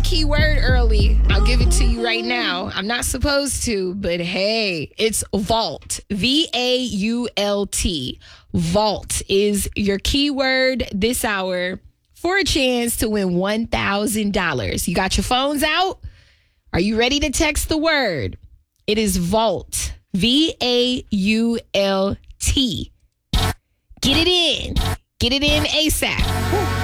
keyword early. I'll give it to you right now. I'm not supposed to, but hey, it's vault. VAULT. Vault is your keyword this hour for a chance to win $1,000. You got your phones out? Are you ready to text the word? It is vault. VAULT. Get it in. Get it in ASAP.